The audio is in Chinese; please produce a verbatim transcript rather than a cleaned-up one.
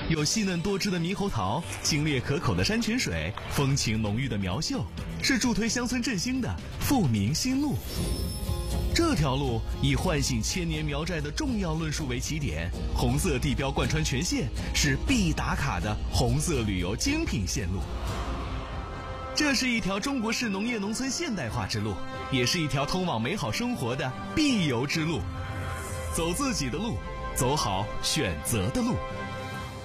有细嫩多汁的猕猴桃，清冽可口的山泉水，风情浓郁的苗秀，是助推乡村振兴的富民新路。这条路以唤醒千年苗寨的重要论述为起点，红色地标贯穿全线，是必打卡的红色旅游精品线路。这是一条中国式农业农村现代化之路，也是一条通往美好生活的必游之路。走自己的路，走好选择的路。